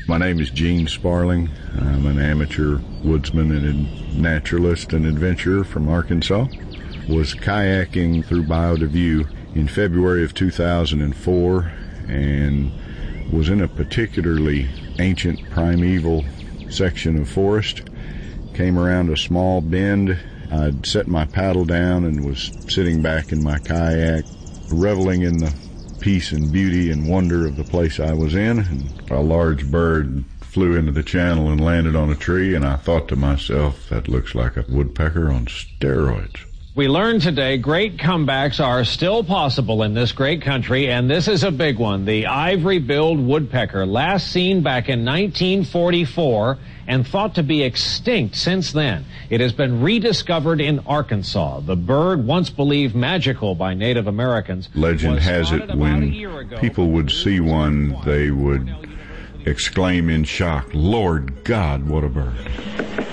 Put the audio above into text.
My name is Gene Sparling. I'm an amateur woodsman and naturalist and adventurer from Arkansas. Was kayaking through Bayou DeView in February of 2004 and was in a particularly ancient primeval section of forest. Came around a small bend. I'd set my paddle down and was sitting back in my kayak, reveling in the peace and beauty and wonder of the place I was in, and a large bird flew into the channel and landed on a tree, and I thought to myself, that looks like a woodpecker on steroids. We learned today great comebacks are still possible in this great country, and this is a big one. The ivory-billed woodpecker, last seen back in 1944 and thought to be extinct since then. It has been rediscovered in Arkansas. The bird, once believed magical by Native Americans, legend has it when people would see one, they would exclaim in shock, "Lord God, what a bird."